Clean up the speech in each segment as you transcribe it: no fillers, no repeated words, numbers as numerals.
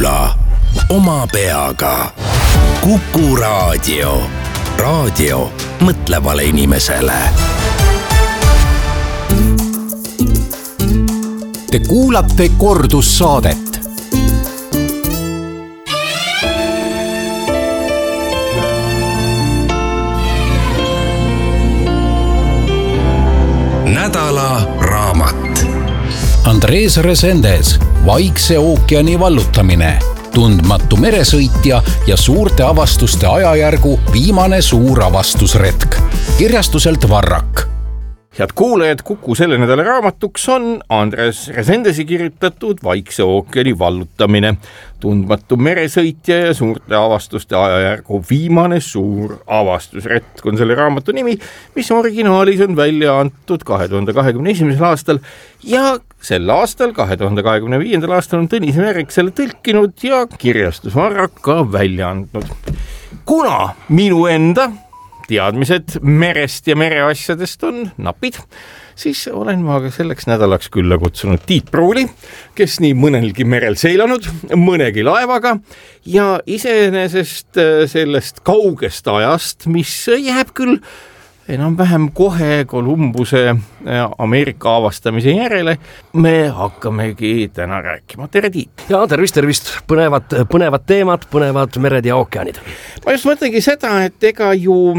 kuula oma peaga. Kuku Raadio. Raadio mõtlevale inimesele. Te kuulate kordussaadet. Nädala raamat. Andres Resendes, Vaikse ookeani vallutamine, tundmatu meresõitja ja suurte avastuste ajajärgu viimane suur avastusretk. Kirjastuselt Varrak. Head kuulajad, Kuku selle nädala raamatuks on Andres Resendesi kirjutatud Vaikse ookeani vallutamine, tundmatu meresõitja ja suurte avastuste ajajärgu viimane suur avastusretk on selle raamatu nimi, mis originaalis on välja antud 2021. aastal ja sel aastal, 2025. aastal on Tõnis Määrik selle tõlkinud ja kirjastus Varrak ka välja andnud. Kuna minu enda teadmised merest ja mereasjadest on napid, siis olen ma selleks nädalaks külla kutsunud Tiit Pruuli, kes nii mõnelgi merel seilanud, mõnegi laevaga ja iseenesest sellest kaugest ajast, mis jääb küll enam-vähem kohe Kolumbuse Ameerika avastamise järele, me hakkamegi täna rääkima. Tere, Tiit! Ja tervist! Põnevad teemad, põnevad mered ja ookeanid. Ma just mõtlengi seda, et ega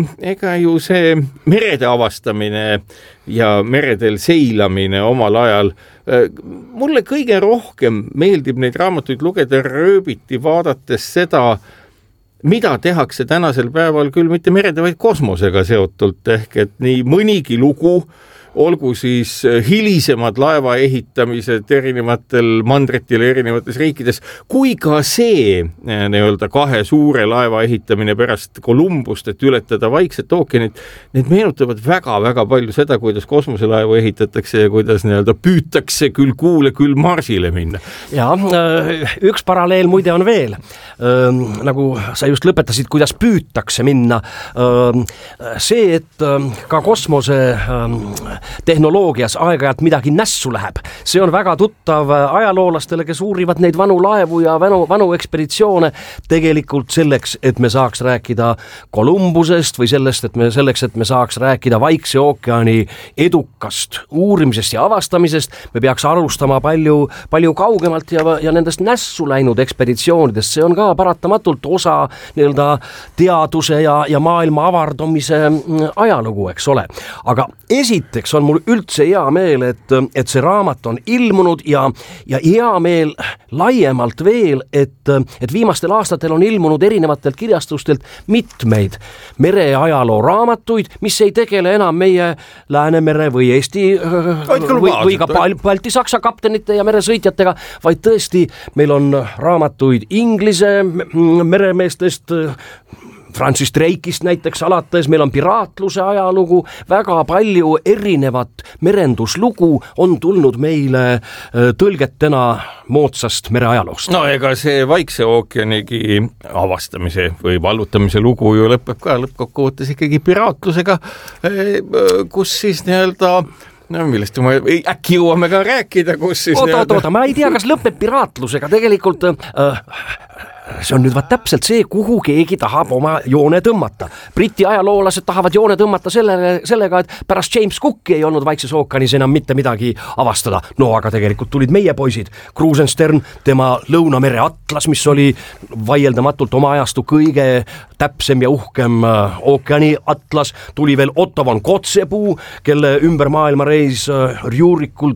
ju see merede avastamine ja meredel seilamine omal ajal, mulle kõige rohkem meeldib neid raamatuid lugeda rööbiti vaadates seda, mida tehakse tänasel päeval küll mitte merede, vaid kosmosega seotult, ehk et nii mõnigi lugu, olgu siis hilisemad laeva ehitamised erinevatel mandritel ja erinevates riikides, kui ka see nii-öelda kahe suure laeva ehitamine pärast Kolumbust, et ületada Vaikset ookeanit, need meenutavad väga-väga palju seda, kuidas kosmoselaevu ehitatakse ja kuidas nii-öelda püütakse küll Kuule, küll Marsile minna. Ja üks paralleel muide on veel, nagu sa just lõpetasid, kuidas püütakse minna. See, et ka kosmose tehnoloogias aeg-ajalt midagi nässu läheb. See on väga tuttav ajaloolastele, kes uurivad neid vanu laevu ja vanu ekspeditsioone tegelikult selleks, et me saaks rääkida Kolumbusest või selleks, et me saaks rääkida Vaikse ookeani edukast uurimisest ja avastamisest. Me peaks alustama palju kaugemalt ja nendest nässu läinud ekspeditsioonidest. See on ka paratamatult osa nii-öelda teaduse ja maailma avardumise ajalugu, eks ole. Aga esiteks on mul üldse hea meel, et see raamat on ilmunud ja hea meel laiemalt veel, et viimastel aastatel on ilmunud erinevatelt kirjastustelt mitmeid mereajaloo raamatuid, mis ei tegele enam meie Läänemere või Eesti või ka Balti-Saksa kaptenite ja meresõitjatega, vaid tõesti meil on raamatuid Inglise meremeestest, Francis Drake'ist näiteks alates, meil on piraatluse ajalugu, väga palju erinevat merenduslugu on tulnud meile tõlgetena moodsast mereajaloost. No ega see Vaikse ookeanigi avastamise või vallutamise lugu ju lõpeb ka lõppkokkuvõttes ikkagi piraatlusega, kus siis nii-öelda millest äkki jõuame ka rääkida, kus siis Oota, ma ei tea, kas lõpeb piraatlusega, tegelikult see on nüüd täpselt see, kuhu keegi tahab oma joone tõmmata. Briti ajaloolased tahavad joone tõmmata sellega, et pärast James Cooki ei olnud Vaikses ookeanis enam mitte midagi avastada. No aga tegelikult tulid meie poisid. Krusenstern, tema Lõunamere atlas, mis oli vaieldamatult oma ajastu kõige täpsem ja uhkem ookeani atlas. Tuli veel Otto von Kotzebue, kelle ümber maailma reis Rjurikul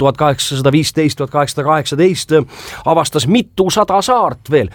1815-1818 avastas mitusada saart veel,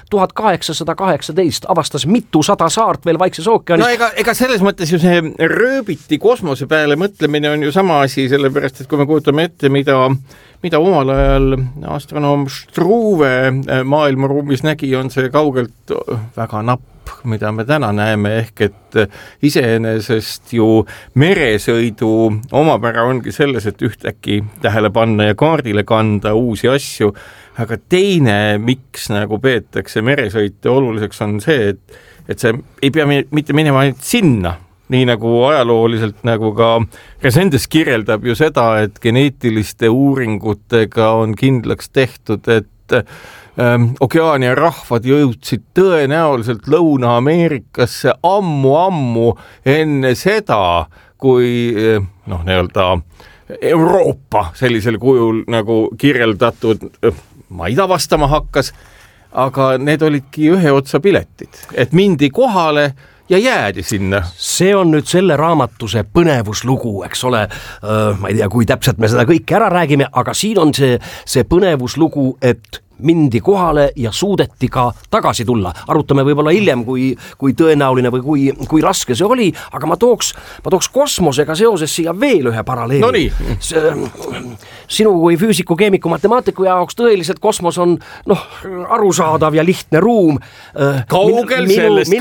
1818 avastas mitusada saart veel Vaikses ookeanis. No ega selles mõttes ju see rööbiti kosmose peale mõtlemine on ju sama asi, sellepärast, et kui me kujutame ette, mida omal ajal astronoom Struve maailmaruumis nägi, on see kaugelt väga napp, mida me täna näeme, ehk et iseenesest ju meresõidu omapära ongi selles, et ühtäkki tähele panna ja kaardile kanda uusi asju, aga teine, miks nagu peetakse meresõite oluliseks, on see, et see ei pea mitte minema ainult sinna, nii nagu ajalooliselt nagu ka Resendes kirjeldab ju seda, et geneetiliste uuringutega on kindlaks tehtud, et Okeaania rahvad jõudsid tõenäoliselt Lõuna-Ameerikasse ammu enne seda, kui nii-öelda Euroopa sellisel kujul nagu kirjeldatud maid avastama hakkas, aga need olidki ühe otsa piletid, et mindi kohale ja jäädi sinna. See on nüüd selle raamatuse põnevuslugu, eks ole, ma ei tea, kui täpselt me seda kõike ära räägime, aga siin on see põnevuslugu, et mindi kohale ja suudeti ka tagasi tulla. Arutame võib-olla hiljem, kui tõenäoline või kui raske see oli, aga ma tooks kosmosega seoses siia veel ühe paralleeli. No nii. Sinu kui füüsiku, keemiku, matemaatiku jaoks tõeliselt kosmos on arusaadav ja lihtne ruum. Kaugel sellest.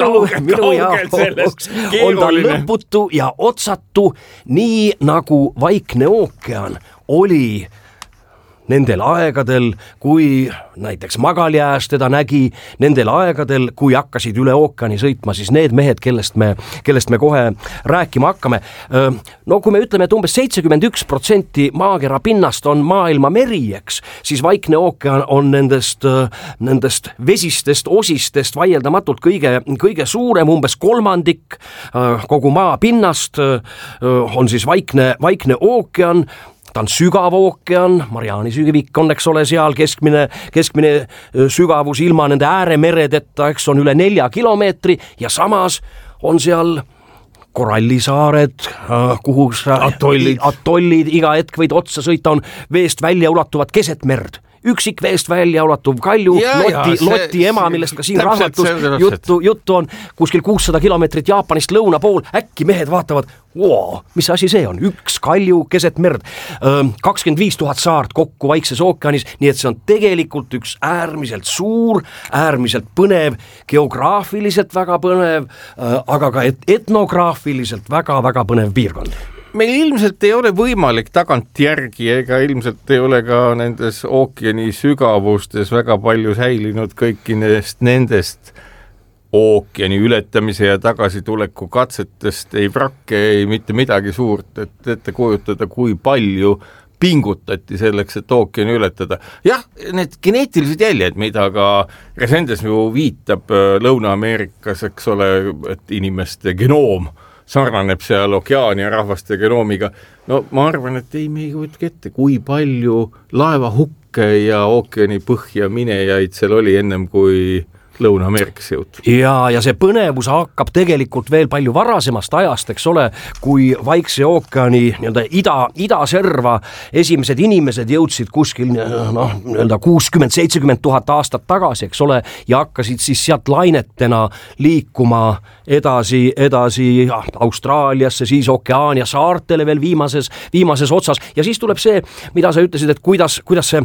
On ta lõputu ja otsatu, nii nagu Vaikne ookean oli nendel aegadel, kui näiteks Magaljääs teda nägi, nendel aegadel, kui hakkasid üle ookeani sõitma, siis need mehed, kellest me kohe rääkima hakkame. Kui me ütleme, et umbes 71% maakera pinnast on maailma meri, eks, siis Vaikne ookean on nendest vesistest osistest vaieldamatult kõige suurem, umbes kolmandik kogu maa pinnast on siis Vaikne ookean. Ta on sügav ookean, Mariani sügavik on, eks ole, seal keskmine sügavus ilma nende ääremeredeta, eks on üle 4 kilomeetri ja samas on seal korallisaared, kuhu atollid iga hetk võid otsa sõita, on veest välja ulatuvad keset merd. Üksik veest välja ulatuv kalju, Loti ema, millest ka siin raamatus juttu on, kuskil 600 kilomeetrit Jaapanist lõuna pool, äkki mehed vaatavad, mis asi see on, üks kalju keset merd, 25 000 saart kokku Vaikses ookeanis, nii et see on tegelikult üks äärmiselt suur, äärmiselt põnev, geograafiliselt väga põnev, aga ka etnograafiliselt väga põnev piirkond. Meil ilmselt ei ole võimalik tagantjärgi ega ilmselt ei ole ka nendes ookeani sügavustes väga palju säilinud kõiki nendest ookeani ületamise ja tagasituleku katsetest, ei vrakke, ei mitte midagi suurt, et ette kujutada, kui palju pingutati selleks, et ookeani ületada. Jah, need geneetilised jäljed, mida ka Resendes ju viitab Lõuna-Ameerikas, eks ole, et inimeste genoom sarnaneb seal Okeaania rahvaste genoomiga. Ma arvan, et me ei kujutagi ette, kui palju laevahukke ja ookeani põhja minejaid seal oli ennem, kui Lõuna-Ameerikasse jõutud. Ja see põnevus hakkab tegelikult veel palju varasemast ajast, eks ole, kui Vaikse ookeani idaserva esimesed inimesed jõudsid kuskil 60-70 000 aastat tagasi, eks ole, ja hakkasid siis sealt lainetena liikuma edasi Austraaliasse, siis Okeaania saartele veel viimases otsas ja siis tuleb see, mida sa ütlesid, et kuidas see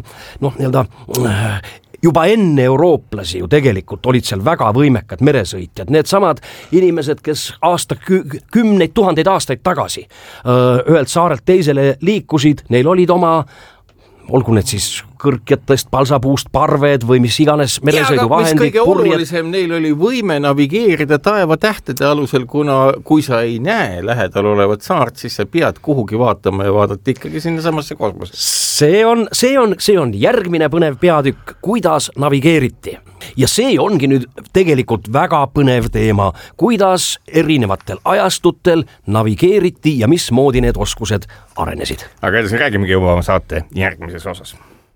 juba enne eurooplasi ju tegelikult olid seal väga võimekad meresõitjad, need samad inimesed, kes kümneid tuhandeid aastaid tagasi ühelt saarelt teisele liikusid, neil olid oma, olgu need siis kõrkjatest, palsapuust, parved või mis iganes meresõiduvahendid. Kõige olulisem, neil oli võime navigeerida taevatähtede alusel, kuna kui sa ei näe lähedal olevat saart, siis sa pead kuhugi vaatama ja vaadata ikkagi sinna samasse kosmosesse. See on järgmine põnev peatükk, kuidas navigeeriti. Ja see ongi nüüd tegelikult väga põnev teema, kuidas erinevatel ajastutel navigeeriti ja mismoodi need oskused arenesid. Aga edasi räägimegi juba saate järgmises osas.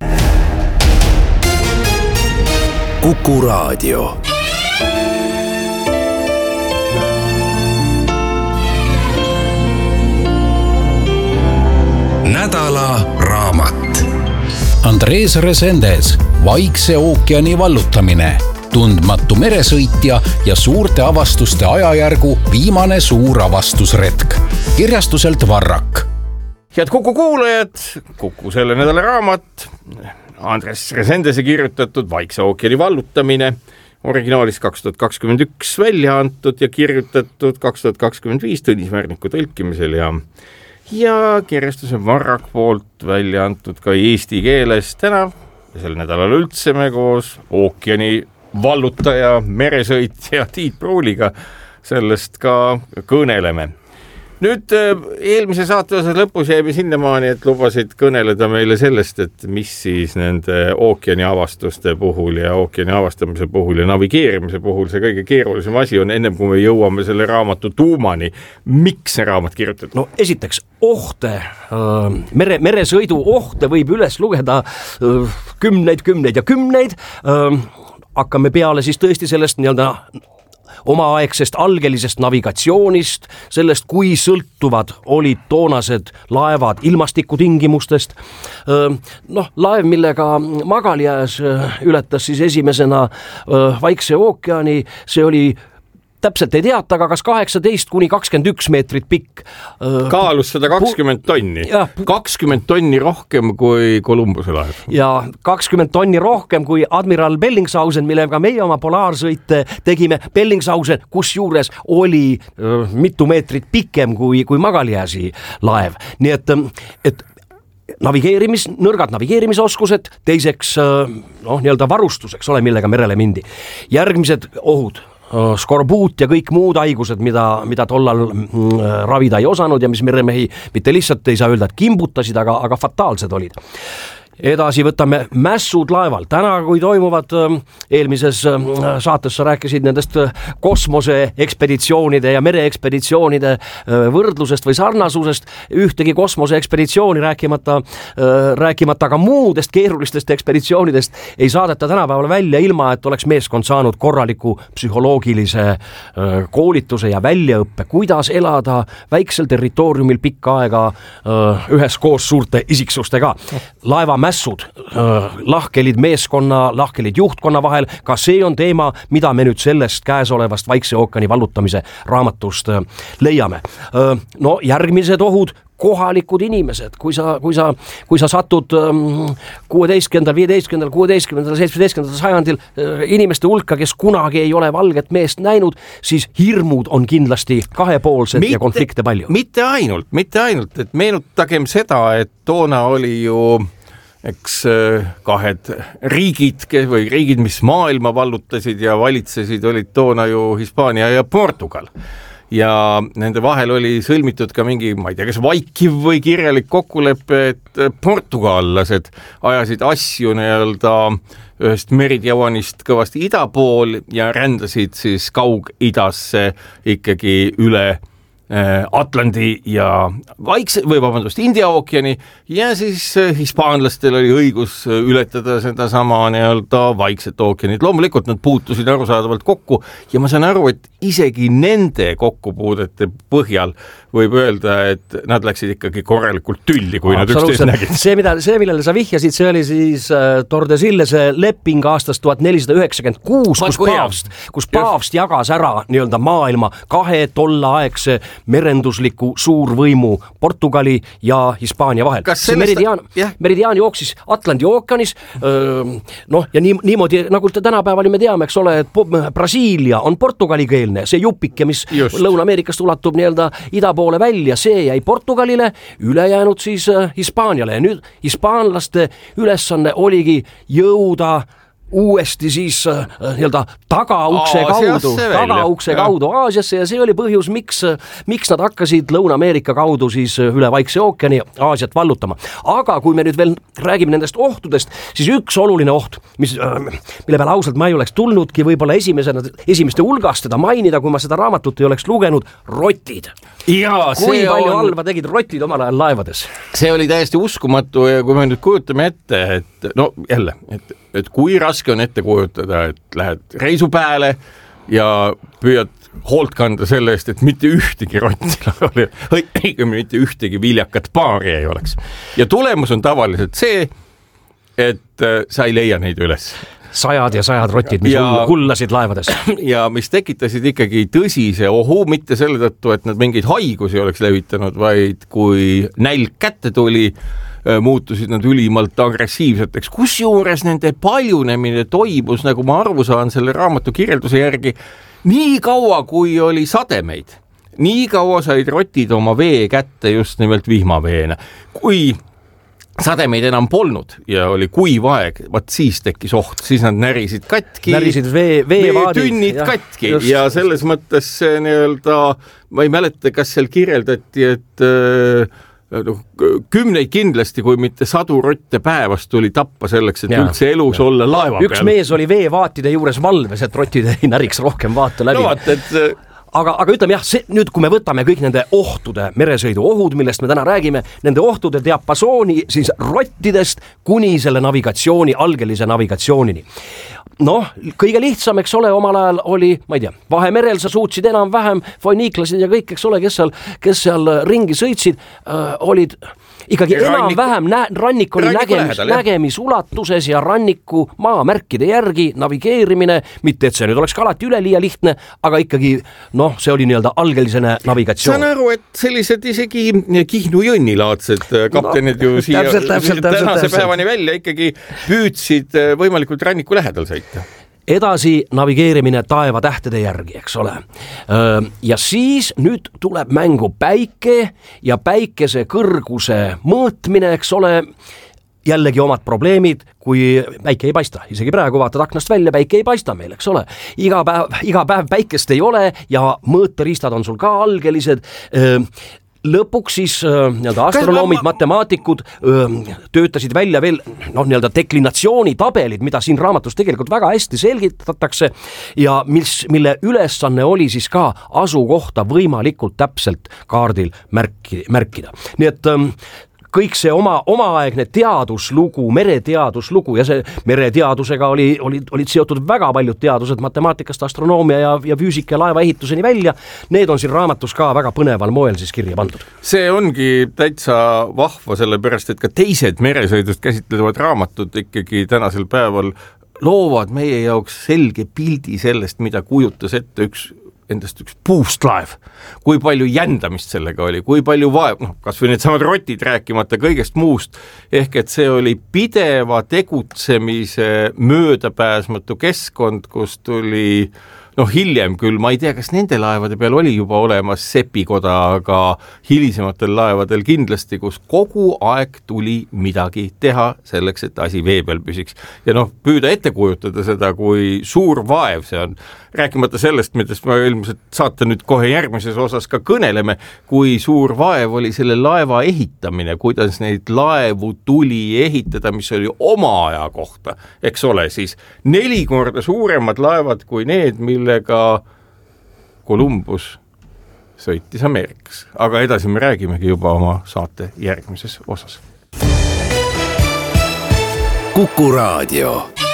Kuku Raadio. Nädala raamat. Andrés Resendes, Vaikse ookeani vallutamine, tundmatu meresõitja ja suurte avastuste ajajärgu viimane suur avastusretk. Kirjastuselt Varrak. Head Kuku kuulajad, Kuku selle nädala raamat, Andrés Resendese kirjutatud Vaikse ookeani vallutamine, originaalis 2021 välja antud ja kirjutatud 2025 Tõnis Värniku tõlkimisel ja kirjastuse Varrak poolt välja antud ka eesti keeles. Täna ja sel nädalal üldse me koos ookeani vallutaja, meresõitja Tiit Pruuliga sellest ka kõneleme. Nüüd eelmise saate osas lõpus jäime sinnamaani, et lubasid kõneleda meile sellest, et mis siis nende ookeani avastuste puhul ja ookeani avastamise puhul ja navigeerimise puhul see kõige keerulisem asi on, ennem kui me jõuame selle raamatu tuumani. Miks see raamat kirjutati? No esiteks, ohte, meresõidu ohte võib üles lugeda kümneid. Hakkame peale siis tõesti sellest nii-öelda omaaegsest algelisest navigatsioonist, sellest, kui sõltuvad olid toonased laevad ilmastikutingimustest. Laev, millega Magaljääs ületas siis esimesena Vaikse ookeani, see oli täpselt ei teata, aga kas 18 kuni 21 meetrit pikk. Kaalus 120 tonni. 20 tonni rohkem kui Columbuse laev. Ja 20 tonni rohkem kui admiral Bellingshausen, millega meie oma polaarsõite tegime. Bellingshausen, kus juures oli mitu meetrit pikem kui Magaljääsi laev. Nii et nõrgad navigeerimisoskused, teiseks nii-öelda varustuseks, millega merele mindi. Järgmised ohud. Skorbuut ja kõik muud haigused, mida tollal ravida ei osanud ja mis meremehi mitte lihtsalt ei saa öelda, et kimbutasid, aga fataalsed olid. Edasi võtame mässud laeval. Täna, kui toimuvad eelmises saates, sa rääkisid nendest kosmoseekspeditsioonide ja mereekspeditsioonide võrdlusest või sarnasusest, ühtegi kosmoseekspeditsiooni rääkimata ka muudest keerulistest ekspeditsioonidest ei saadeta tänapäeval välja ilma, et oleks meeskond saanud korraliku psühholoogilise koolituse ja väljaõppe, kuidas elada väiksel territooriumil pikka aega üheskoos suurte isiksustega. Laeva mässud, lahkelid meeskonna, lahkelid juhtkonna vahel, ka see on teema, mida me nüüd sellest käesolevast Vaikse ookeani vallutamise raamatust leiame. Järgmised ohud, kohalikud inimesed, kui sa satud 16., 15., 16., 17. sajandil inimeste hulka, kes kunagi ei ole valget meest näinud, siis hirmud on kindlasti kahepoolsed ja konflikte palju. Mitte ainult, et meenutagem seda, et toona oli ju kahed riigid või riigid, mis maailma vallutasid ja valitsesid, olid toona ju Hispaania ja Portugal. Ja nende vahel oli sõlmitud ka mingi, ma ei tea, kas vaikiv või kirjalik kokkulepe, et portugallased ajasid asju nii-öelda ühest meridiavanist kõvasti ida pool ja rändasid siis Kaug-Idasse ikkagi üle Atlandi ja India ookeani ja siis hispaanlastel oli õigus ületada seda sama nii-öelda Vaikset ookeanit. Loomulikult nad puutusid arusaadavalt kokku ja ma saan aru, et isegi nende kokkupuudete põhjal võib öelda, et nad läksid ikkagi korralikult tülli, kui nad üksteist nägid. See, millele sa vihjasid, see oli siis Tordesilles leping aastast 1496, kus paavst jagas ära nii-öelda maailma kahe tollaaegse merendusliku suurvõimu Portugali ja Hispaania vahel. See meridiaan jooksis Atlandi ookeanis, ja niimoodi, nagu tänapäeval me teame, eks ole, et Brasiilia on portugalikeelne, see jupike, mis Lõuna-Ameerikast ulatub nii-öelda ida poole välja, see jäi Portugalile, ülejäänud siis Hispaaniale ja nüüd hispaanlaste ülesanne oligi jõuda uuesti siis nii-öelda tagaukse kaudu Aasiasse ja see oli põhjus, miks nad hakkasid Lõuna-Ameerika kaudu siis üle Vaikse ookeani Aasiat vallutama. Aga kui me nüüd veel räägime nendest ohtudest, siis üks oluline oht, mille peale ausalt ma ei oleks tulnudki võib-olla esimeste hulgast teda mainida, kui ma seda raamatut ei oleks lugenud, rotid. Kui palju halva tegid rotid omal ajal laevades? See oli täiesti uskumatu ja kui me nüüd kujutame ette, et kui raske on ette kujutada, et lähed reisupääle ja püüad hoolt kanda selle eest, et mitte ühtegi rotti mitte ühtegi viljakat paari ei oleks. Ja tulemus on tavaliselt see, et sa ei leia neid üles. Sajad rotid, mis hullasid laevades. Ja mis tekitasid ikkagi tõsise ohu, mitte selle tõttu, et nad mingeid haigusi oleks levitanud, vaid kui nälg kätte tuli, muutusid nad ülimalt agressiivseteks. Kusjuures nende paljunemine toimus, nagu ma arvu saan selle raamatu kirjelduse järgi, nii kaua, kui oli sademeid. Nii kaua said rotid oma vee kätte just nimelt vihmaveena. Kui sademeid enam polnud ja oli kuiv aeg, vaat siis tekkis oht, siis nad närisid katki, veetünnid katki just, ja selles mõttes nii-öelda, ma ei mäleta, kas seal kirjeldati, et kümneid kindlasti, kui mitte 100 rotte päevast tuli tappa selleks, et üldse elus olla laeva peal. Üks mees oli veevaatide juures valves, et rotid ei näriks rohkem vaate läbi. No vaat, et aga ütleme jah, nüüd kui me võtame kõik nende ohtude, meresõidu ohud, millest me täna räägime, nende ohtude diapasooni siis rottidest kuni selle navigatsiooni, algelise navigatsioonini. Noh, kõige lihtsam, eks ole, omal ajal oli, ma ei tea, Vahemerel sa suutsid enam-vähem, foiniiklasid ja kõik, eks ole, kes seal ringi sõitsid, olid ikkagi enam-vähem rannik oli nägemisulatuses ja ranniku maamärkide järgi navigeerimine, mitte et see nüüd oleks ka alati üleliia lihtne, aga ikkagi, noh, see oli nii-öelda algelisene navigatsioon. Saan aru, et sellised isegi Kihnu Jõnnilaadsed kaptenid ju siia tänase päevani välja ikkagi püüdsid võimalikult ranniku lähedal sõita. Edasi navigeerimine taevatähtede järgi, eks ole. Ja siis nüüd tuleb mängu päike ja päikese kõrguse mõõtmine, eks ole, jällegi omad probleemid, kui päike ei paista. Isegi praegu vaatad aknast välja, päike ei paista meil, eks ole. Iga päev päikest ei ole ja mõõteriistad on sul ka algelised. Lõpuks siis astronoomid, matemaatikud töötasid välja veel deklinatsioonitabelid, mida siin raamatus tegelikult väga hästi selgitatakse ja mille ülesanne oli siis ka asukohta võimalikult täpselt kaardil märkida. Nii et kõik see omaaegne teaduslugu, mereteaduslugu ja see mereteadusega olid seotud väga paljud teadused, matemaatikast, astronoomia ja füüsika ja laevaehituseni välja. Need on siin raamatus ka väga põneval moel siis kirja pandud. See ongi täitsa vahva, sellepärast, et ka teised meresõidust käsitlevad raamatud ikkagi tänasel päeval loovad meie jaoks selge pildi sellest, mida kujutas ette endast üks puustlaev, kui palju jändamist sellega oli, kui palju vaev, kas või need samad rotid rääkimata kõigest muust, ehk et see oli pideva tegutsemise möödapääsmatu keskkond, kus tuli hiljem küll, ma ei tea, kas nende laevade peal oli juba olemas sepikoda, aga hilisematel laevadel kindlasti, kus kogu aeg tuli midagi teha selleks, et asi vee peal püsiks. Ja püüda ette kujutada seda, kui suur vaev see on, rääkimata sellest, millest ma ilmselt saate nüüd kohe järgmises osas ka kõneleme, kui suur vaev oli selle laeva ehitamine, kuidas neid laevu tuli ehitada, mis oli oma aja kohta, eks ole, siis 4 korda suuremad laevad kui need, millega Columbus sõitis Ameerikas. Aga edasi me räägimegi juba oma saate järgmises osas. Kuku Raadio.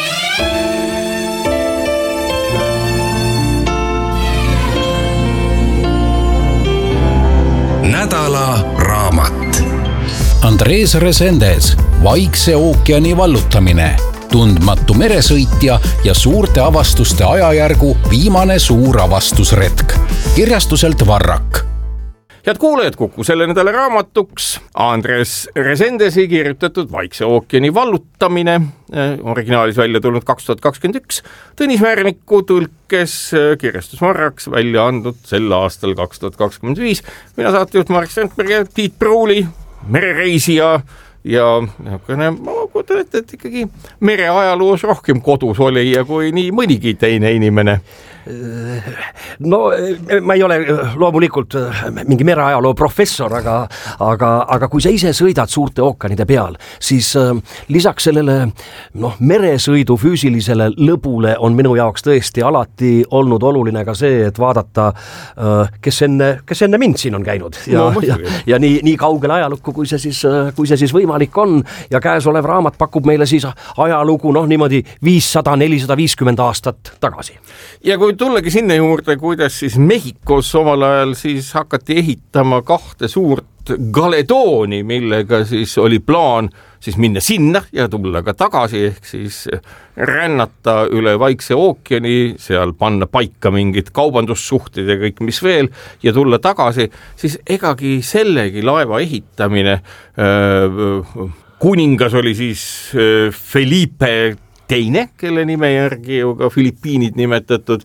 Nädala raamat. Andres Resendes, Vaikse ookeani vallutamine, tundmatu meresõitja ja suurte avastuste ajajärgu viimane suur avastusretk. Kirjastuselt Varrak. Head kuulajad, Kuku selle nädala raamatuks Andres Resendesi kirjutatud Vaikse ookeani vallutamine, originaalis välja tulnud 2021, Tõnis Märniku tõlkes kirjastus Varraks välja andnud sel aastal 2025. Mina saatejuht Marek Strandberg ja Tiit Pruuli, merereisija ja ma kujutan ette, et ikkagi mereajaloos rohkem kodus oli ja kui nii mõnigi teine inimene. No ma ei ole loomulikult mingi mereajaloo professor, aga kui sa ise sõidad suurte ookeanide peal, siis lisaks sellele meresõidu füüsilisele lõbule on minu jaoks tõesti alati olnud oluline ka see, et vaadata, kes enne mind siin on käinud ja nii kaugele ajalukku, kui see siis võimalik on ja käesolev raamat pakub meile siis ajalugu niimoodi 500-450 aastat tagasi. Ja kui tullagi sinna juurde, kuidas siis Mehhikos omal ajal siis hakati ehitama 2 suurt galedooni, millega siis oli plaan siis minna sinna ja tulla ka tagasi, ehk siis rännata üle Vaikse ookeani, seal panna paika mingid kaubandussuhted ja kõik mis veel ja tulla tagasi, siis egagi sellegi laeva ehitamine, kuningas oli siis Felipe teine, kelle nime järgi ju ka Filipiinid nimetatud,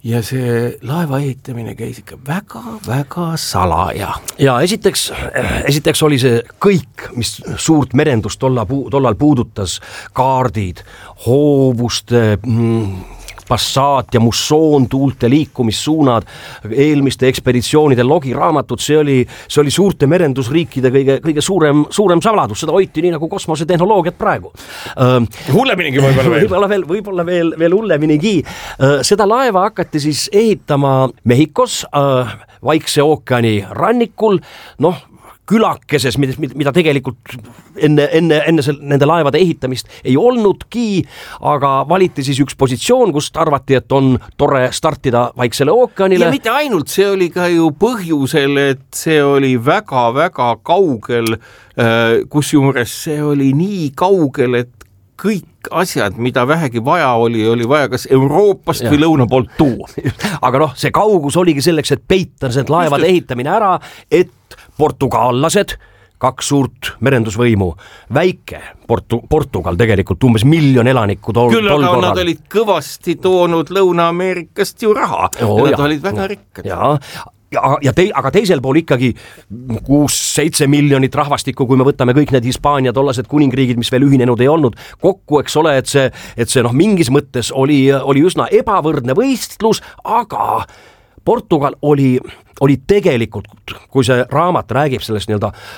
ja see laeva ehitamine käis ikka väga salaja. Ja esiteks oli see kõik, mis suurt merendust tollal puudutas, kaardid, hoovuste passaat ja mussoon, tuulte liikumissuunad, eelmiste ekspeditsioonide logiraamatud, see oli suurte merendusriikide kõige suurem saladus, seda hoiti nii nagu kosmosetehnoloogiat praegu. Hulleminigi võib-olla veel hulleminigi. Seda laeva hakati siis ehitama Mehhikos, Vaikse ookeani rannikul, külakeses, mida tegelikult enne nende laevade ehitamist ei olnudki, aga valiti siis üks positsioon, kust arvati, et on tore startida Vaiksele ookeanile. Ja mitte ainult, see oli ka ju põhjusel, et see oli väga-väga kaugel, kusjuures see oli nii kaugel, et kõik asjad, mida vähegi vaja oli vaja kas Euroopast või lõuna poolt tuua. Aga see kaugus oligi selleks, et peita need laevade ehitamine ära, et portugaallased, 2 suurt merendusvõimu, väike Portugal tegelikult umbes 1 miljon elanikku küll aga nad olid kõvasti toonud Lõuna-Ameerikast ju raha ja nad olid väga rikkad. Aga teisel pool ikkagi 6-7 miljonit rahvastikku, kui me võtame kõik need Hispaania tollased kuningriigid, mis veel ühinenud ei olnud, kokku, eks ole, et see mingis mõttes oli üsna ebavõrdne võistlus, aga Portugal oli tegelikult, kui see raamat räägib sellest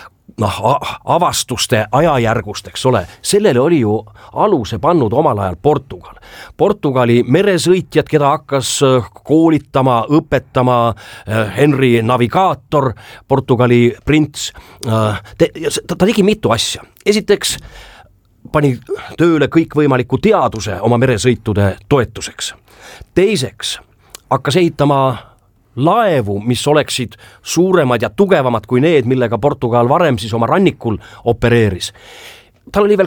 avastuste ajajärgust, eks ole, sellele oli ju aluse pannud omal ajal Portugal. Portugali meresõitjad, keda hakkas koolitama, õpetama Henry Navigator, Portugali prints, ta tegi mitu asja. Esiteks pani tööle kõikvõimaliku teaduse oma meresõitude toetuseks. Teiseks hakkas ehitama laevu, mis oleksid suuremad ja tugevamad kui need, millega Portugal varem siis oma rannikul opereeris. Tal oli veel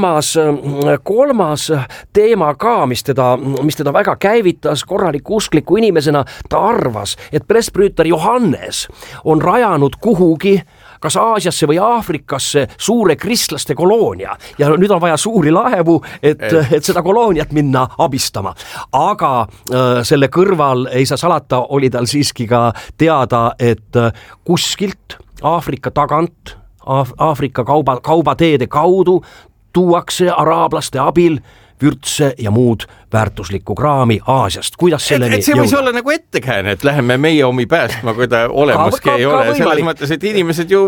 kolmas teema ka, mis teda väga käivitas korraliku uskliku inimesena. Ta arvas, et pressbrüüter Johannes on rajanud kuhugi kas Aasiasse või Aafrikasse suure kristlaste koloonia ja nüüd on vaja suuri laevu, et seda kolooniat minna abistama. Aga selle kõrval ei saa salata, oli tal siiski ka teada, et kuskilt Aafrika tagant, Aafrika kaubateede kaudu tuuakse araablaste abil vürtse ja muud väärtuslikku kraami Aasiast. Kuidas selleni see võis olla nagu ettekääne, et läheme meie omi päästma, kui ta olemaski ei ole. Selles mõttes, et inimesed ju...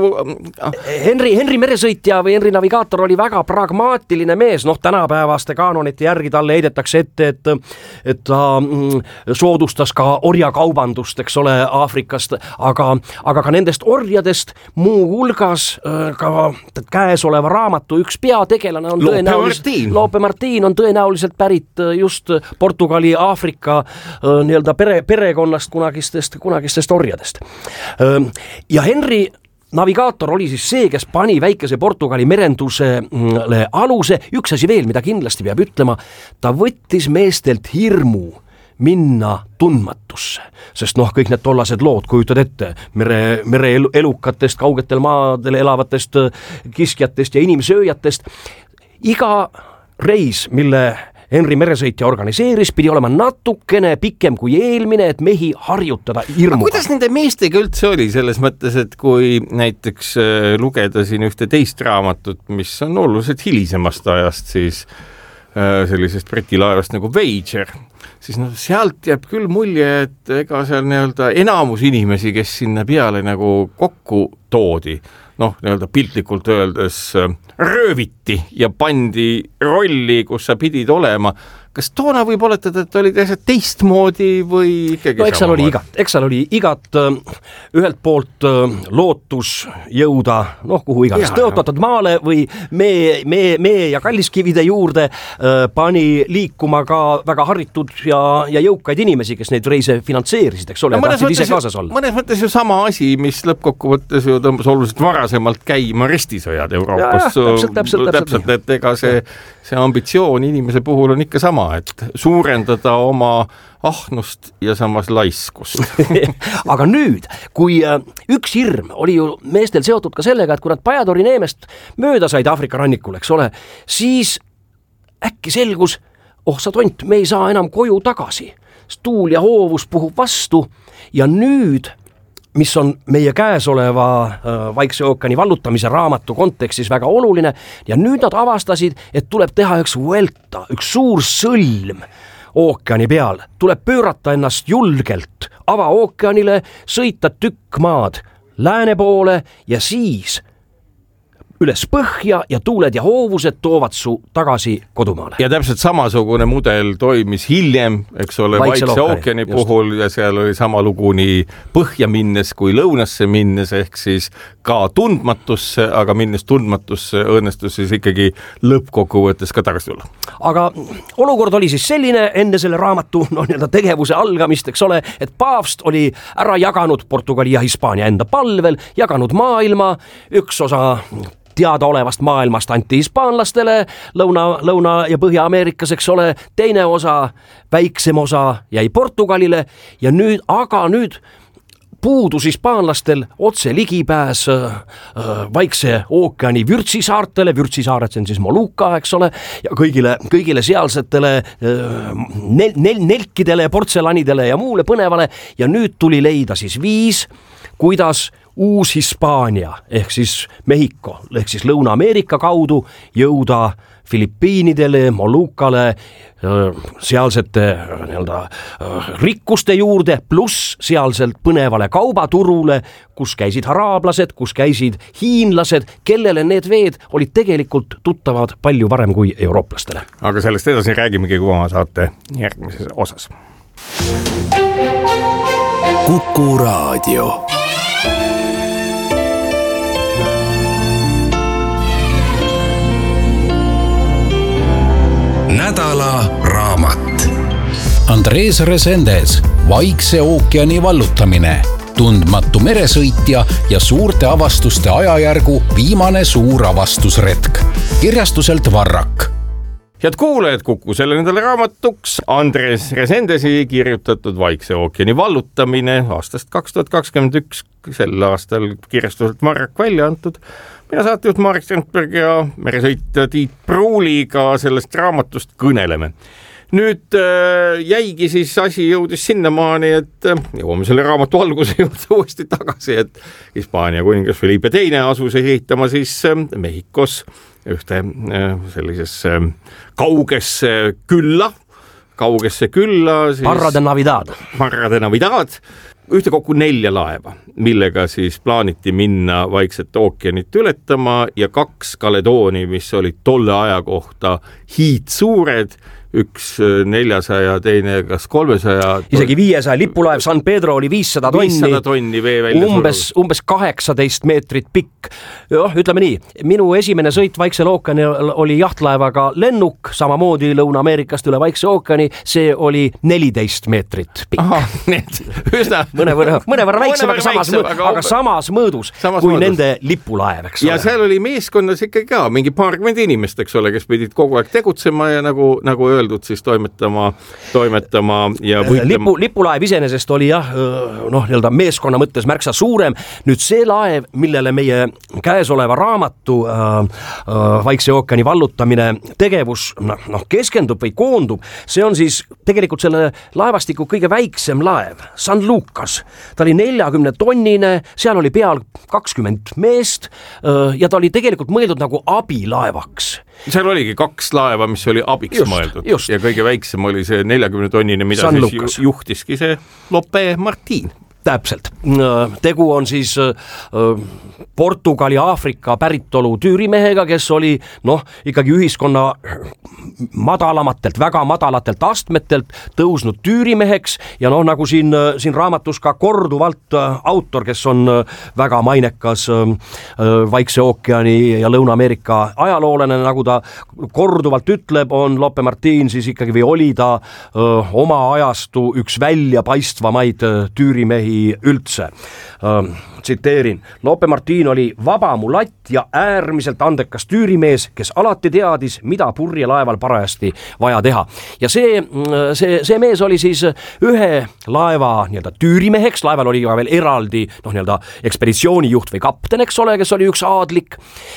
Henry meresõitja või Henry Navigator oli väga pragmaatiline mees. Tänapäevaste kaanonite järgi talle heidetakse ette, et ta soodustas ka orjakaubandust, eks ole, Aafrikast, aga ka nendest orjadest muu hulgas ka käesoleva raamatu üks peategelane on Lope Martin on tõenäoliselt pärit just Portugali Aafrika perekonnast kunagistest orjadest. Ja Henry Navigator oli siis see, kes pani väikese Portugali merendusele aluse. Üks asi veel, mida kindlasti peab ütlema, ta võttis meestelt hirmu minna tundmatusse, sest kõik need tollased lood, kujutad ette, mereelukatest, kaugetel maadel elavatest kiskjatest ja inimsööjatest. Iga reis, mille Henry meresõitja organiseeris, pidi olema natukene pikem kui eelmine, et mehi harjutada hirmuga. Aga kuidas nende meestega üldse oli selles mõttes, et kui näiteks lugeda siin ühte teist raamatut, mis on oluliselt hilisemast ajast, siis sellisest Briti laevast nagu Voyager, siis sealt jääb küll mulje, et ega seal enamus inimesi, kes sinna peale nagu kokku toodi, piltlikult öeldes rööviti ja pandi rolli, kus sa pidid olema. Kas toona võib oletada, et olid asjad teistmoodi või ikkagi eks seal oli igat ühelt poolt lootus jõuda, kuhu iganes tõotatud maale või mee ja kalliskivide juurde, pani liikuma ka väga haritud ja jõukaid inimesi, kes neid reise finantseerisid, eks ole, tahtsid ise kaasas olla. Mõnes mõttes ju sama asi, mis lõppkokkuvõttes ju tõmbas oluliselt varasemalt käima ristisõjad Euroopas. Täpselt, et ega see ambitsioon inimese puhul on ikka sama, et suurendada oma ahnust ja samas laiskust. Aga nüüd, kui üks hirm oli ju meestel seotud ka sellega, et kui nad Pajadori neemest mööda said Aafrika rannikul, eks ole, siis äkki selgus, sa tont, me ei saa enam koju tagasi. Tuul ja hoovus puhub vastu ja nüüd, mis on meie käesoleva Vaikse ookeani vallutamise raamatu kontekstis väga oluline, ja nüüd nad avastasid, et tuleb teha üks vuelta, üks suur sõlm ookeani peal, tuleb pöörata ennast julgelt avaookeanile, sõita tükk maad lääne poole ja siis üles põhja ja tuuled ja hoovused toovad su tagasi kodumaale. Ja täpselt samasugune mudel toimis hiljem, eks ole, Vaikse ookeani puhul ja seal oli sama lugu nii põhja minnes kui lõunasse minnes, ehk siis ka tundmatusse, aga minnes tundmatusse õnnestus siis ikkagi lõppkokkuvõttes ka tagasi tulla. Aga olukord oli siis selline enne selle raamatu tegevuse algamist, eks ole, et paavst oli ära jaganud Portugali ja Hispaania enda palvel, jaganud maailma, üks osa teadaolevast maailmast anti hispaanlastele Lõuna- ja Põhja-Ameerikas, eks ole, teine osa, väiksem osa jäi Portugalile ja nüüd puudus hispaanlastel otse ligipääs Vaikse ookeani Vürtsisaartele, Vürtsisaared, see on siis Molucca, eks ole, ja kõigile sealsetele nelkidele, portselanidele ja muule põnevale ja nüüd tuli leida siis viis, kuidas Uus-Hispaania ehk siis Mehhiko ehk siis Lõuna-Ameerika kaudu jõuda Filipiinidele, Moluccale, sealsete rikkuste juurde, pluss sealselt põnevale kaubaturule, kus käisid araablased, kus käisid hiinlased, kellele need veed olid tegelikult tuttavad palju varem kui eurooplastele. Aga sellest edasi räägimegi, kui ma saate järgmises osas. Kuku Raadio. Nädala raamat. Andrés Resendes, Vaikse ookeani vallutamine, tundmatu meresõitja ja suurte avastuste ajajärgu viimane suur avastusretk. Kirjastuselt Varrak. Head kuulajad, Kuku selle nädala raamatuks Andrés Resendesi kirjutatud Vaikse ookeani vallutamine aastast 2021, sel aastal kirjastuselt Varrak välja antud. Mina saatejuht Marek Strandberg ja meresõitja Tiit Pruuliga sellest raamatust kõneleme. Nüüd jäigi siis asi jõudis sinnamaani, et jõuame selle raamatu alguse juurde uuesti tagasi, et Hispaania kuningas Felipe II asus ehitama siis Mehhikos ühte sellisesse kaugesse külla siis Parra de Navidad. Ühtekokku 4 laeva, millega siis plaaniti minna Vaikset ookeanit ületama ja 2 Kaledooni, mis olid tolle aja kohta hiidsuured, üks 400, teine kas 300. Isegi 500 lipulaev San Pedro oli 500 tonni vee välja umbes 18 meetrit pikk. Ütleme nii, minu esimene sõit Vaiksel ookeanil oli jahtlaevaga lennuk, samamoodi Lõuna-Ameerikast üle Vaikse ookeani, see oli 14 meetrit pikk. Aha, mõnevõrra väiksem, aga samas mõõdus kui nende lipulaev, eks ole. Ja seal oli meeskonnas ikkagi ka mingi paarkümmend inimest, eks ole, kes pidid kogu aeg tegutsema ja nagu öeldud siis toimetama ja võitlema. Lipulaev iseenesest oli meeskonna mõttes märksa suurem. Nüüd see laev, millele meie käesoleva raamatu Vaikse ookeani vallutamine tegevus keskendub või koondub, see on siis tegelikult selle laevastiku kõige väiksem laev, San Lucas. Ta oli 40-tonnine, seal oli peal 20 meest ja ta oli tegelikult mõeldud nagu abilaevaks. Seal oligi 2 laeva, mis oli abiks mõeldud ja kõige väiksem oli see 40-tonnine, mida San siis Lucas juhtiski see Lope Martin. Täpselt. Tegu on siis Portugali Aafrika päritolu tüürimehega, kes oli ikkagi ühiskonna väga madalatelt astmetelt tõusnud tüürimeheks ja nagu siin raamatus ka korduvalt autor, kes on väga mainekas Vaikse ookeani ja Lõuna-Ameerika ajaloolane, nagu ta korduvalt ütleb, on Lope Martin siis ikkagi või oli ta oma ajastu üks väljapaistvamaid tüürimehi üldse. Tsiteerin, Lope Martin oli vaba mulatt ja äärmiselt andekas tüürimees, kes alati teadis, mida purjelaeval parajasti vaja teha. Ja see mees oli siis ühe laeva tüürimeheks, laeval oli ka veel eraldi ekspeditsioonijuht või kapten, eks ole, kes oli üks aadlik.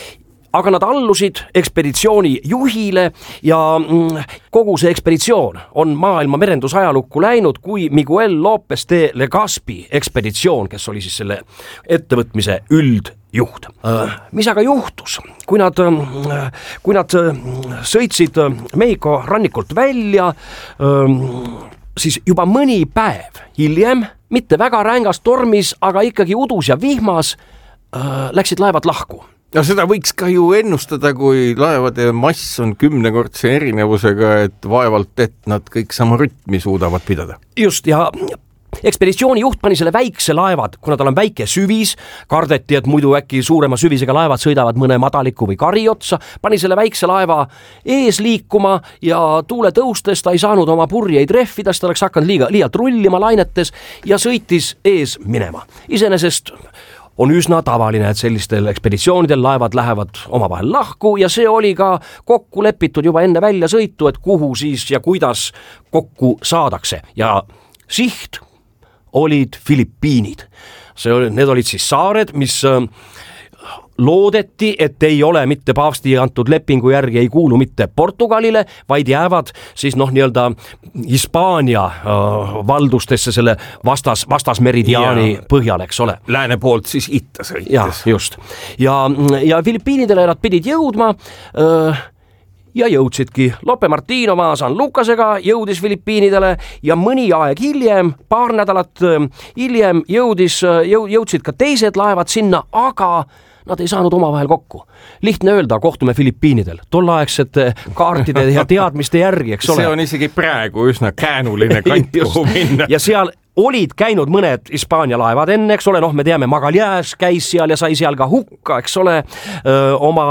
aga nad allusid ekspeditsiooni juhile ja kogu see ekspeditsioon on maailma merendusajalukku läinud kui Miguel López de Legazpi ekspeditsioon, kes oli siis selle ettevõtmise üldjuht. Mis aga juhtus, kui nad sõitsid Mehhiko rannikult välja, siis juba mõni päev hiljem, mitte väga rängas tormis, aga ikkagi udus ja vihmas, läksid laevad lahku. No seda võiks ka ju ennustada, kui laevade mass on 10-kordse erinevusega, et vaevalt, et nad kõik sama rütmi suudavad pidada. Just, ja ekspeditsiooni juht pani selle väikse laevad, kuna tal on väike süvis, kardeti, et muidu äkki suurema süvisega laevad sõidavad mõne madaliku või kari otsa, pani selle väikse laeva ees liikuma ja tuule tõustes ta ei saanud oma purjeid rehvida, sest ta oleks hakanud liialt rullima lainetes ja sõitis ees minema. Iseenesest on üsna tavaline, et sellistel ekspeditsioonidel laevad lähevad omavahel lahku ja see oli ka kokku lepitud juba enne väljasõitu, et kuhu siis ja kuidas kokku saadakse. Ja siht olid Filipiinid. Need olid siis saared, mis loodeti, et ei ole mitte paavsti antud lepingu järgi, ei kuulu mitte Portugalile, vaid jäävad siis nii-öelda Hispaania valdustesse selle vastasmeridiaani põhjal, eks ole. Lääne poolt siis itta sõites. Ja, just. Ja Filipiinidele nad pidid jõudma ja jõudsidki. Lope Martin oma San Lucasega jõudis Filipiinidele ja mõni aeg hiljem, paar nädalat hiljem jõudsid ka teised laevad sinna, aga nad ei saanud omavahel kokku. Lihtne öelda, kohtume Filipiinidel. Tollaegsete kaartide ja teadmiste järgi, eks ole. See on isegi praegu üsna käänuline kant, kuhu minna. Ja seal olid käinud mõned Hispaania laevad enne, eks ole, me teame, Magallanes käis seal ja sai seal ka hukka, eks ole, oma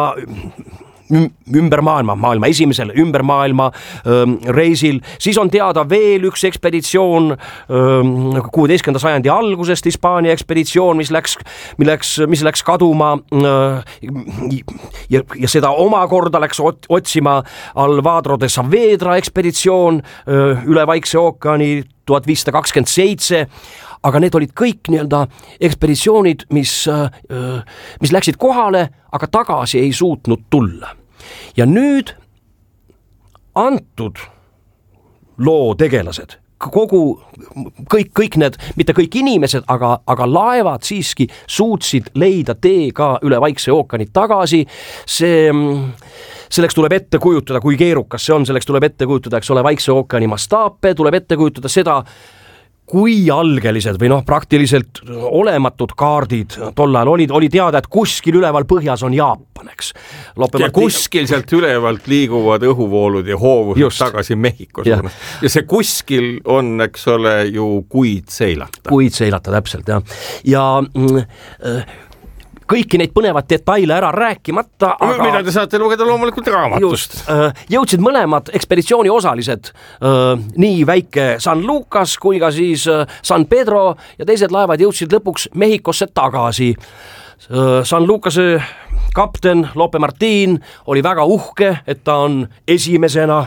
esimesel ümbermaailma reisil. Siis on teada veel üks ekspeditsioon 16. sajandi algusest, Hispaania ekspeditsioon, mis läks kaduma ja seda omakorda läks otsima Alvaro de Saavedra ekspeditsioon üle Vaikse ookeani 1527, aga need olid kõik ekspeditsioonid, mis läksid kohale, aga tagasi ei suutnud tulla. Ja nüüd antud loo tegelased, kõik need, mitte kõik inimesed, aga laevad siiski suutsid leida tee ka üle Vaikse ookeani tagasi. Selleks tuleb ette kujutada, kui keerukas see on, selleks tuleb ette kujutada, eks ole, Vaikse ookeani mastaape, tuleb ette kujutada seda, kui algelised või praktiliselt olematud kaardid tol ajal oli teada, et kuskil üleval põhjas on Jaapan, eks. Ja kuskil sealt ülevalt liiguvad õhuvoolud ja hoovused tagasi Mehhiko suunas. Ja see kuskil on, eks ole, ju kuid seilata. Kuid seilata, täpselt, jah. Ja kõiki neid põnevad detaile ära rääkimata, aga mida te saate lugeda loomulikult raamatust. Jõudsid mõlemad ekspeditsiooni osalised, nii väike San Lucas kui ka siis San Pedro ja teised laevad jõudsid lõpuks Mehhikosse tagasi. San Lucase kapten Lope Martin oli väga uhke, et ta on esimesena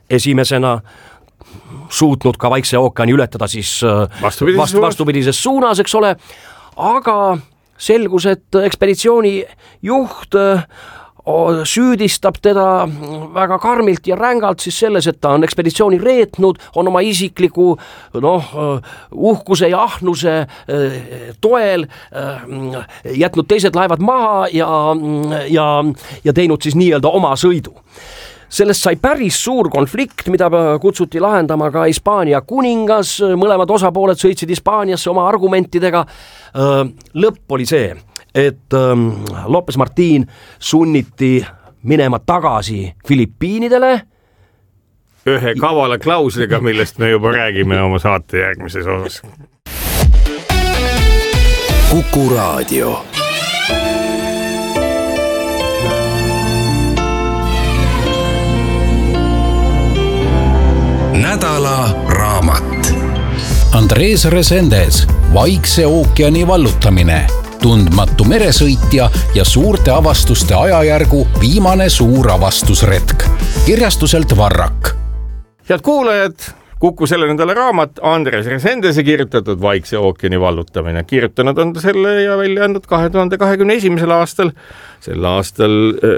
suutnud ka Vaikse ookeani ületada siis vastupidises suunas, eks ole, aga selgus, et ekspeditsiooni juht süüdistab teda väga karmilt ja rängalt siis selles, et ta on ekspeditsiooni reetnud, on oma isikliku uhkuse ja ahnuse toel jätnud teised laevad maha ja teinud siis nii-öelda oma sõidu. Sellest sai päris suur konflikt, mida kutsuti lahendama ka Hispaania kuningas, mõlemad osapooled sõitsid Hispaaniasse oma argumentidega. Lõpp oli see, et López Martin sunniti minema tagasi Filipiinidele. Ühe kavala klausliga, millest me juba räägime oma saate järgmises osas. Kuku Raadio. Nädala raamat. Andrés Resendes, Vaikse ookeani vallutamine, tundmatu meresõitja ja suurte avastuste ajajärgu viimane suur avastusretk. Kirjastuselt Varrak. Head kuulajad, Kuku selle nädala raamat Andres Resendese kirjutatud Vaikse ookeani vallutamine. Kirjutanud on ta selle ja välja andnud 2021. aastal. Sel aastal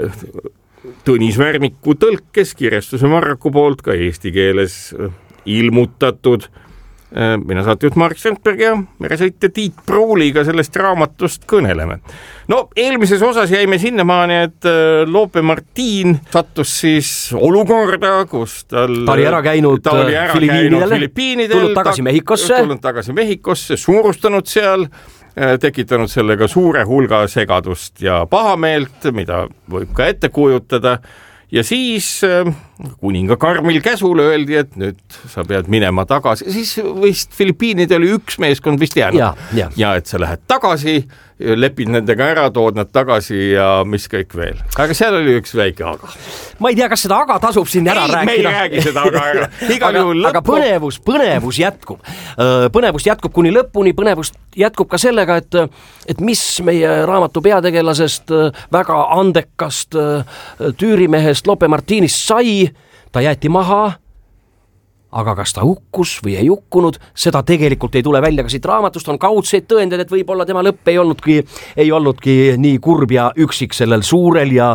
Tõnis Värniku tõlkes kirjastuse Marraku poolt ka eesti keeles ilmutatud. Mina saatejuht Mark Strandberg ja meresõitja Tiit Pruuliga sellest raamatust kõneleme. No eelmises osas jäime sinnamaani, et Lope Martin sattus siis olukorda, kus ta oli ära käinud Filipiinidel, tulnud tagasi Mehhikosse, suurustanud seal, tekitanud sellega suure hulga segadust ja pahameelt, mida võib ka ette kujutada. Ja siis kuninga Karmil käsul öeldi, et nüüd sa pead minema tagasi. Siis vist Filipiinidel oli üks meeskond vist jäänud. Ja et sa lähed tagasi, lepid nendega ära, tood nad tagasi ja mis kõik veel. Aga seal oli üks väike aga. Ma ei tea, kas seda aga tasub siin ära rääkida. Me ei räägi seda aga ära. Aga põnevus jätkub. Põnevus jätkub kuni lõpuni, põnevus jätkub ka sellega, et mis meie raamatu peategelasest väga andekast tüürimehest Lope Martinist sai, ta jäeti maha, aga kas ta hukkus või ei hukkunud, seda tegelikult ei tule välja ka siit raamatust, on kaudseid tõendeid, et võib-olla tema lõpp ei olnudki nii kurb ja üksik sellel suurel ja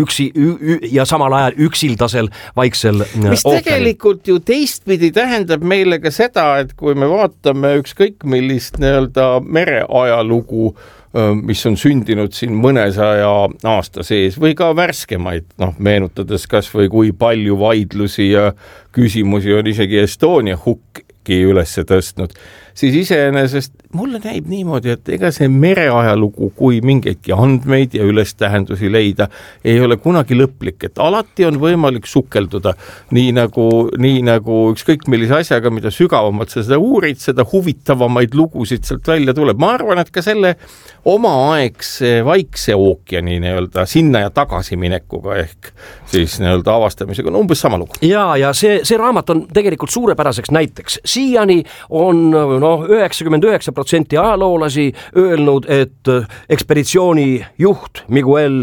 samal ajal üksildasel Vaiksel ookeanil. Mis tegelikult ju teistpidi tähendab meile ka seda, et kui me vaatame ükskõik millist mereajalugu, mis on sündinud siin mõnesaja aasta sees või ka värskemaid, meenutades kas või kui palju vaidlusi ja küsimusi on isegi Estonia hukki üles tõstnud, siis iseenesest mulle näib niimoodi, et ega see mereajalugu, kui mingeidki andmeid ja ülestähendusi leida, ei ole kunagi lõplik, et alati on võimalik sukelduda, nii nagu ükskõik millise asjaga, mida sügavamalt sa seda uurid, seda huvitavamaid lugusid sealt välja tuleb. Ma arvan, et ka selle omaaegse Vaikse ookeani sinna ja tagasi minekuga ehk siis avastamisega on umbes sama lugu. Ja see raamat on tegelikult suurepäraseks näiteks. Siiani on 99% ajaloolasi öelnud, et ekspeditsiooni juht Miguel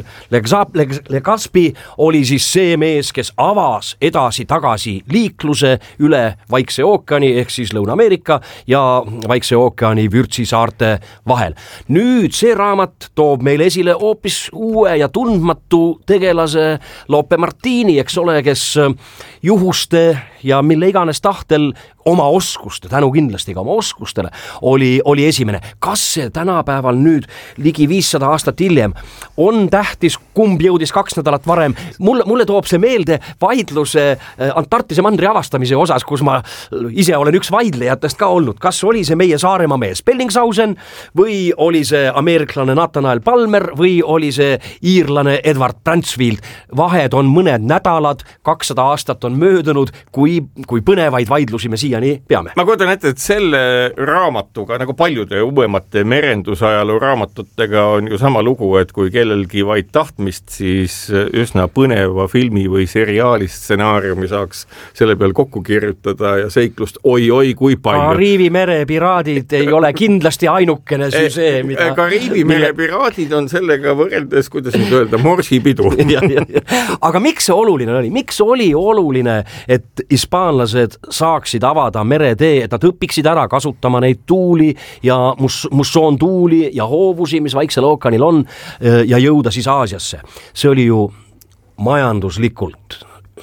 Legazpi oli siis see mees, kes avas edasi-tagasi liikluse üle Vaikse ookeani ehk siis Lõuna-Ameerika ja Vaikse ookeani Vürtsisaarte vahel. Nüüd see raamat toob meile esile hoopis uue ja tundmatu tegelase Lope Martini, eks ole, kes juhuste ja mille iganes tahtel oma oskuste, tänu kindlasti ka oma oskustele, oli esimene. Kas see tänapäeval nüüd ligi 500 aastat hiljem on tähtis, kumb jõudis 2 nädalat varem? Mulle toob see meelde vaidluse Antarktise mandri avastamise osas, kus ma ise olen üks vaidlejatest ka olnud. Kas oli see meie Saaremaa mees Bellingshausen või oli see ameeriklane Nathaniel Palmer või oli see iirlane Edward Bransfield? Vahed on mõned nädalad, 200 aastat on möödunud, kui põnevaid vaidlusi me siiani peame. Ma kujutan ette, et selle raamatuga, nagu paljude uuemate merendusajaloo raamatutega on ju sama lugu, et kui kellelgi vaid tahtmist, siis üsna põneva filmi või seriaali stsenaariumi saaks selle peal kokku kirjutada ja seiklust oi kui palju. Kariibi mere piraadid ei ole kindlasti ainukene süsee, mida... Kariibi mere piraadid on sellega võrreldes, kuidas nüüd öelda, morsipidu. Aga miks see oluline oli? Miks oli oluline, et hispaanlased saaksid avada meretee, et nad õpiksid ära kasutama neid tuuli ja mussontuuli ja hoovusi, mis Vaiksel ookeanil on, ja jõuda siis Aasiasse. See oli ju majanduslikult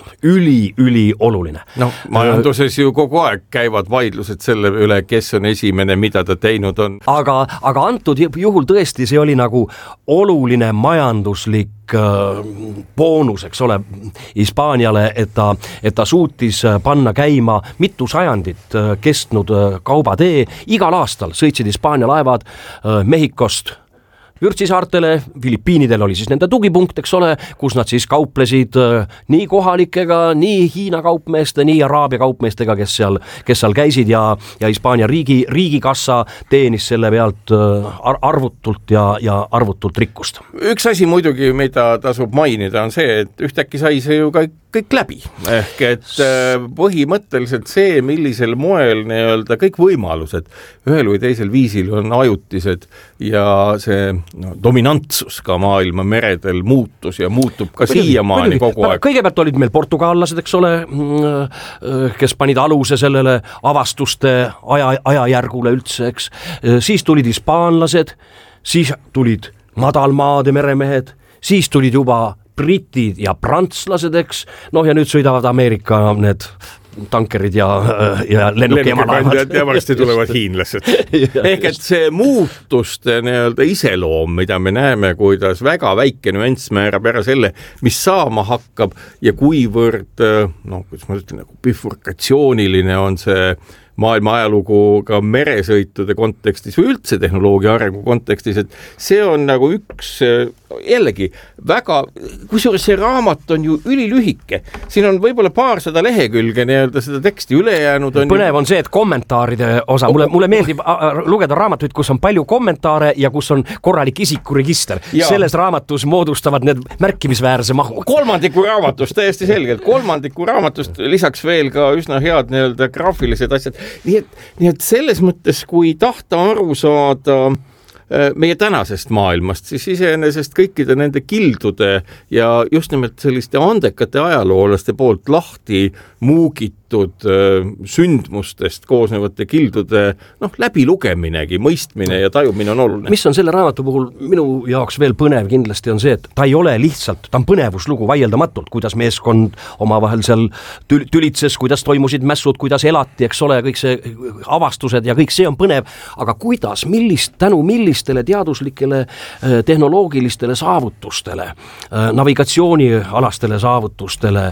üli oluline. Majanduses ju kogu aeg käivad vaidlused selle üle, kes on esimene, mida ta teinud on. Aga antud juhul tõesti see oli nagu oluline majanduslik boonus, eks ole, Hispaaniale, et ta suutis panna käima mitu sajandit kestnud kaubatee. Igal aastal sõitsid Hispaania laevad Mehhikost Vürtsisaartele, Filipiinidel oli siis nende tugipunkt, eks ole, kus nad siis kauplesid nii kohalikega, nii Hiina kaupmeeste, nii Araabia kaupmeestega, kes seal käisid ja Hispaania riigikassa teenis selle pealt arvutult ja arvutult rikkust. Üks asi muidugi, mida tasub mainida, on see, et ühtäkki sai see ju kõik kõik läbi. Ehk et põhimõtteliselt see, millisel moel nii-öelda kõik võimalused ühel või teisel viisil on ajutised ja see dominantsus ka maailma meredel muutus ja muutub ka siiamaani kogu aeg. Kõigepealt olid meil portugallased, eks ole, kes panid aluse sellele avastuste ajajärgule üldse, eks. Siis tulid hispaanlased, siis tulid madalmaade meremehed, siis tulid juba britid ja prantslased, eks, ja nüüd sõidavad Ameerika need tankerid ja lennukimalaevad. Ja varsti tulevad hiinlased. Ehk et see muutuste nii-öelda iseloom, mida me näeme, kuidas väga väike nüanss määrab ära selle, mis saama hakkab ja kuivõrd, kuidas ma ütlen, nagu bifurkatsiooniline on see maailma ajalugu ka meresõitude kontekstis või üldse tehnoloogia arengu kontekstis, et see on nagu üks jällegi väga, kusjuures see raamat on ju ülilühike. Siin on võib-olla paarsada lehekülge nii-öelda seda teksti ülejäänud. Põnev on see, et kommentaaride osa, mulle meeldib lugeda raamatuid, kus on palju kommentaare ja kus on korralik isikurigister. Selles raamatus moodustavad need märkimisväärse mahu. Kolmandiku raamatust, täiesti selgelt. Kolmandiku raamatust lisaks veel ka üsna head nii-öelda graafilised asjad. Nii et selles mõttes, kui tahta aru saada meie tänasest maailmast, siis iseenesest kõikide nende kildude ja just nimelt selliste andekate ajaloolaste poolt lahti muugitud sündmustest koosnevate kildude läbilugeminegi, mõistmine ja tajumine on oluline. Mis on selle raamatu puhul minu jaoks veel põnev kindlasti on see, et ta ei ole lihtsalt, ta on põnevuslugu vaieldamatult, kuidas meeskond omavahel seal tülitses, kuidas toimusid mässud, kuidas elati, eks ole, kõik see avastused ja kõik see on põnev, aga kuidas, tänu millistele teaduslikele tehnoloogilistele saavutustele, navigatsioonialastele saavutustele,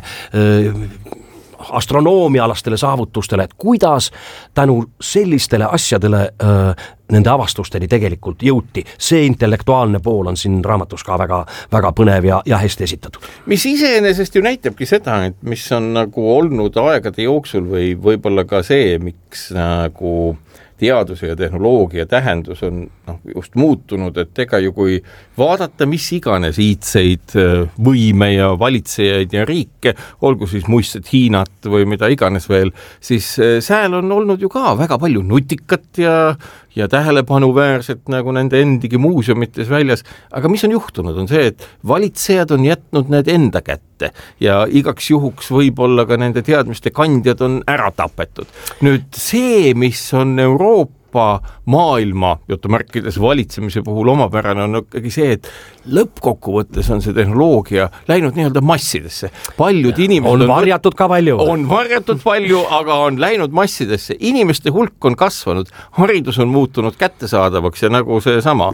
astronoomialastele saavutustele, et kuidas tänu sellistele asjadele nende avastusteni tegelikult jõuti. See intellektuaalne pool on siin raamatus ka väga, väga põnev ja hästi esitatud. Mis iseenesest ju näitabki seda, et mis on nagu olnud aegade jooksul või võib-olla ka see, miks nagu teaduse ja tehnoloogia tähendus on just muutunud, et ega ju kui vaadata mis iganes iidseid võime ja valitsejaid ja riike, olgu siis muistset Hiinat või mida iganes veel, siis sääl on olnud ju ka väga palju nutikat ja tähelepanuväärset nagu nende endigi muuseumites väljas, aga mis on juhtunud, on see, et valitsejad on jätnud need enda kätte ja igaks juhuks võib-olla ka nende teadmiste kandjad on ära tapetud. Nüüd see, mis on Euroopa maailma jutumärkides valitsemise puhul omapärane on ikkagi see, et lõppkokkuvõttes on see tehnoloogia läinud nii-öelda massidesse. Paljud inimesed on varjatud ka palju. On varjatud palju, aga on läinud massidesse. Inimeste hulk on kasvanud, haridus on muutunud kättesaadavaks ja nagu see sama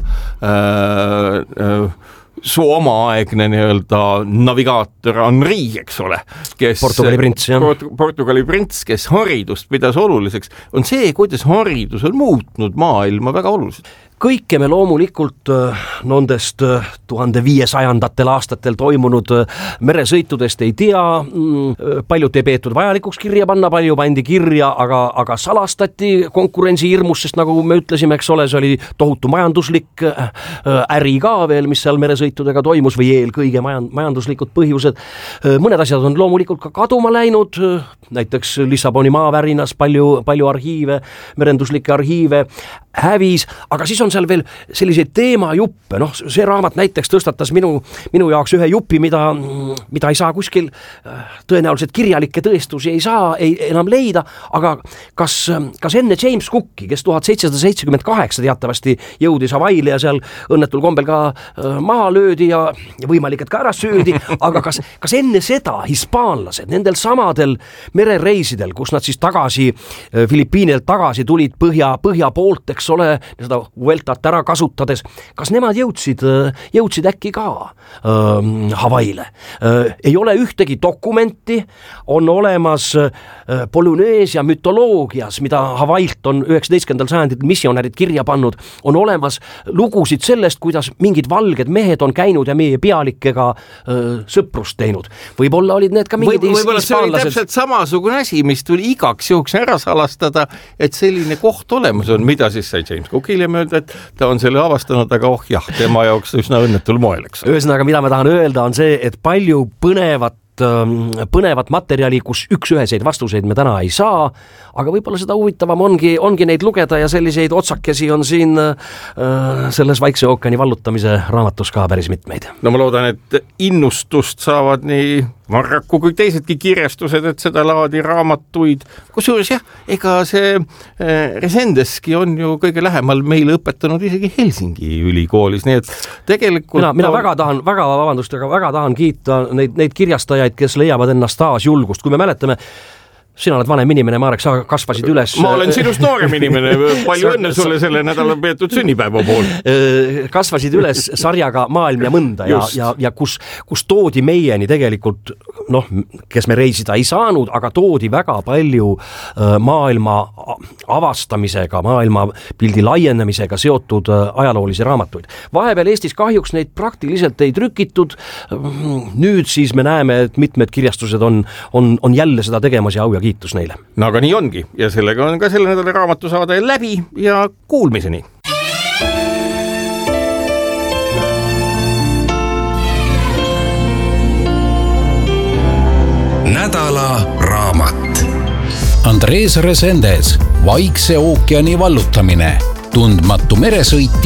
su omaaegne nii-öelda navigaator Henri, eks ole, kes Portugali prints, kes haridust pidas oluliseks, on see, kuidas haridus on muutnud maailma väga oluliselt. Kõike me loomulikult nendest 1500 aastatel toimunud meresõitudest ei tea, paljud ei peetud vajalikuks kirja panna, palju pandi kirja, aga salastati konkurentsi hirmus, sest nagu me ütlesime, eks ole, see oli tohutu majanduslik äri ka veel, mis seal meresõitudega toimus või eelkõige majanduslikud põhjused. Mõned asjad on loomulikult ka kaduma läinud, näiteks Lissaboni maavärinas palju arhiive, merenduslikke arhiive hävis, aga siis on seal veel selliseid teemajuppe, see raamat näiteks tõstatas minu jaoks ühe jupi, mida ei saa kuskil tõenäoliselt kirjalikke tõestusi ei saa enam leida, aga kas enne James Cooki, kes 1778 teatavasti jõudis Hawaiile ja seal õnnetul kombel ka maha löödi ja võimalik, et ka ära söödi, aga kas enne seda hispaanlased nendel samadel merereisidel, kus nad siis tagasi Filipiinidelt tagasi tulid põhja poolt, eks ole, seda Vueltat ära kasutades, kas nemad jõudsid äkki ka Hawaiile? Ei ole ühtegi dokumenti, on olemas Polüneesia mütoloogias, mida Hawaiilt on 19. sajandil missionärid kirja pannud, on olemas lugusid sellest, kuidas mingid valged mehed on käinud ja meie pealikega sõprust teinud. Võib-olla olid need ka mingid hispaanlased. See oli täpselt samasugune asi, mis tuli igaks juhuks ära salastada, et selline koht olemas on, mida siis sai James Cookile mööda, et ta on selle avastanud, aga tema jaoks üsna õnnetul moel, eks. Ühesõnaga, mida ma tahan öelda, on see, et palju põnevat põnevat materjali, kus üks-üheseid vastuseid me täna ei saa, aga võib-olla seda huvitavam ongi neid lugeda ja selliseid otsakesi on siin selles Vaikse ookeani vallutamise raamatus ka päris mitmeid. No ma loodan, et innustust saavad nii Varraku kui teisedki kirjastused, et seda laadi raamatuid, kusjuures jah, ega see Resendeski on ju kõige lähemal meile õpetanud isegi Helsingi ülikoolis, nii et tegelikult mina väga tahan kiita neid kirjastajaid, kes leiavad ennast taas julgust, kui me mäletame, sina oled vanem inimene, Marek, sa kasvasid üles. Ma olen sinust noorem inimene, palju õnne sulle selle nädala peetud sünnipäeva pool. Kasvasid üles sarjaga Maailm ja mõnda ja kus toodi meieni tegelikult, kes me reisida ei saanud, aga toodi väga palju maailma avastamisega, maailma pildi laienemisega seotud ajaloolisi raamatuid. Vahepeal Eestis kahjuks neid praktiliselt ei trükitud. Nüüd siis me näeme, et mitmed kirjastused on jälle seda tegemas ja au ja kiitus neile. No aga nii ongi ja sellega on ka selle nädala raamatusaade läbi ja kuulmiseni. Nädala raamat. Andres Resendes, Vaikse ookeani vallutamine, tundmatu meresõitja